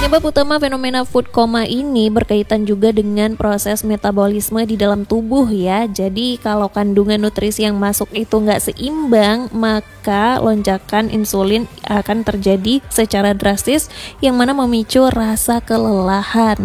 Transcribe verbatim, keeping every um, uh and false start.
Penyebab utama fenomena food coma ini berkaitan juga dengan proses metabolisme di dalam tubuh ya. Jadi kalau kandungan nutrisi yang masuk itu nggak seimbang, maka lonjakan insulin akan terjadi secara drastis yang mana memicu rasa kelelahan.